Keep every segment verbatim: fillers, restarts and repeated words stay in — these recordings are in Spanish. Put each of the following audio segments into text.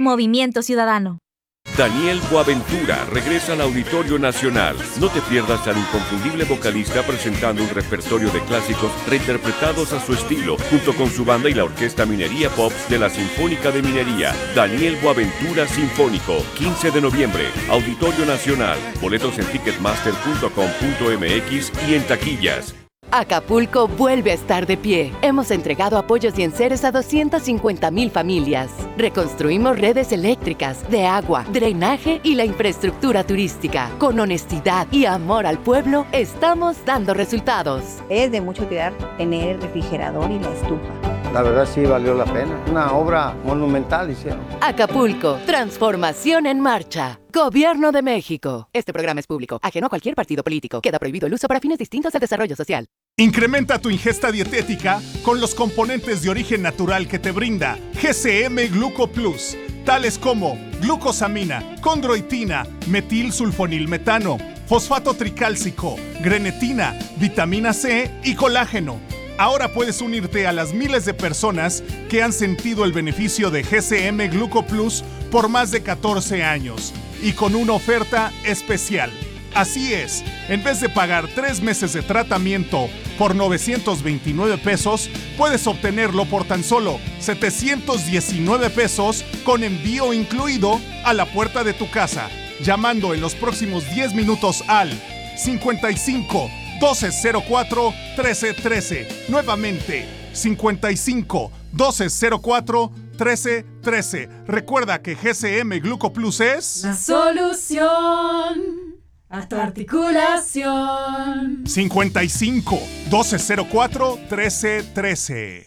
Movimiento Ciudadano. Daniel Boaventura regresa al Auditorio Nacional. No te pierdas al inconfundible vocalista presentando un repertorio de clásicos reinterpretados a su estilo, junto con su banda y la Orquesta Minería Pops de la Sinfónica de Minería. Daniel Boaventura Sinfónico, quince de noviembre, Auditorio Nacional. Boletos en ticketmaster punto com punto m x y en taquillas. Acapulco vuelve a estar de pie. Hemos entregado apoyos y enseres a doscientas cincuenta mil familias. Reconstruimos redes eléctricas, de agua, drenaje y la infraestructura turística. Con honestidad y amor al pueblo, estamos dando resultados. Es de mucha utilidad tener el refrigerador y la estufa. La verdad sí valió la pena. Una obra monumental hicieron. Acapulco, transformación en marcha. Gobierno de México. Este programa es público, ajeno a cualquier partido político. Queda prohibido el uso para fines distintos al desarrollo social. Incrementa tu ingesta dietética con los componentes de origen natural que te brinda G C M Gluco Plus, tales como glucosamina, condroitina, metilsulfonilmetano, fosfato tricálcico, grenetina, vitamina C y colágeno. Ahora puedes unirte a las miles de personas que han sentido el beneficio de G C M Gluco Plus por más de catorce años y con una oferta especial. Así es, en vez de pagar tres meses de tratamiento por novecientos veintinueve pesos, puedes obtenerlo por tan solo setecientos diecinueve pesos con envío incluido a la puerta de tu casa, llamando en los próximos diez minutos al cincuenta y cinco, doce cero cuatro, trece trece. Nuevamente, cincuenta y cinco, doce cero cuatro, trece trece. Recuerda que G C M Gluco Plus es la solución a tu articulación. cincuenta y cinco, doce cero cuatro, trece trece.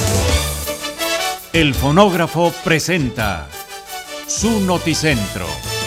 El Fonógrafo presenta su Noticentro.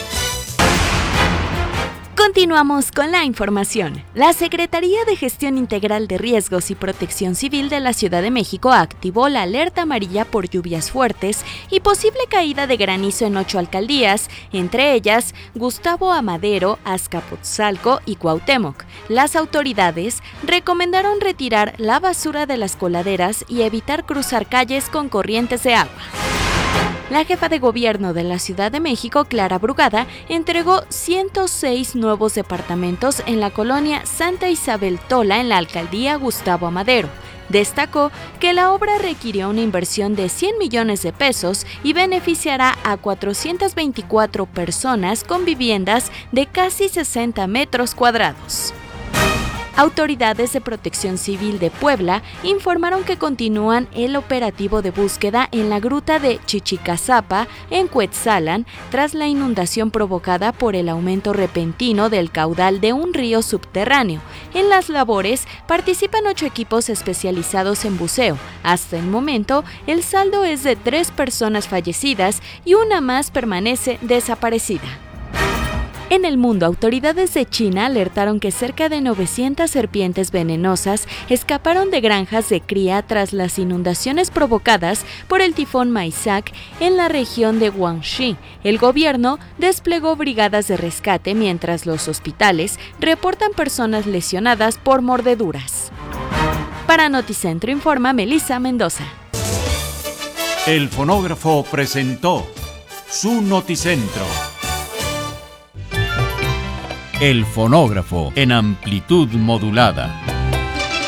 Continuamos con la información. La Secretaría de Gestión Integral de Riesgos y Protección Civil de la Ciudad de México activó la alerta amarilla por lluvias fuertes y posible caída de granizo en ocho alcaldías, entre ellas Gustavo Amadero, Azcapotzalco y Cuauhtémoc. Las autoridades recomendaron retirar la basura de las coladeras y evitar cruzar calles con corrientes de agua. La jefa de gobierno de la Ciudad de México, Clara Brugada, entregó ciento seis nuevos departamentos en la colonia Santa Isabel Tola en la alcaldía Gustavo Amadero. Destacó que la obra requirió una inversión de cien millones de pesos y beneficiará a cuatrocientas veinticuatro personas con viviendas de casi sesenta metros cuadrados. Autoridades de Protección Civil de Puebla informaron que continúan el operativo de búsqueda en la gruta de Chichicazapa, en Cuetzalan, tras la inundación provocada por el aumento repentino del caudal de un río subterráneo. En las labores participan ocho equipos especializados en buceo. Hasta el momento, el saldo es de tres personas fallecidas y una más permanece desaparecida. En el mundo, autoridades de China alertaron que cerca de novecientas serpientes venenosas escaparon de granjas de cría tras las inundaciones provocadas por el tifón Maisak en la región de Guangxi. El gobierno desplegó brigadas de rescate mientras los hospitales reportan personas lesionadas por mordeduras. Para Noticentro informa Melissa Mendoza. El Fonógrafo presentó su Noticentro. El Fonógrafo en amplitud modulada.